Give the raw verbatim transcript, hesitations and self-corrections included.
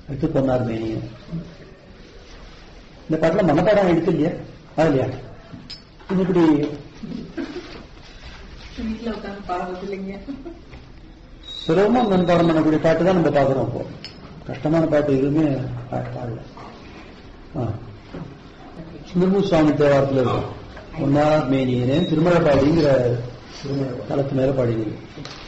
அடுத்து பொன்னார் மேனியன். இந்த பாட்டுல மனப்பாடம் எடுத்து இல்லையா? அது இல்லையா? இது இப்படி சுலபமா மனப்பாடம் பண்ணக்கூடிய பாட்டு தான் நம்ம பாக்குறோம். இப்போ கஷ்டமான பாட்டு எதுவுமே பாடல. சுந்தரமூ சுவாமி தேவாரத்தில் இருக்கும் பொன்னார் மேனியனே திருமலை பாடிங்கிற தளத்து மேல பாடினீங்க.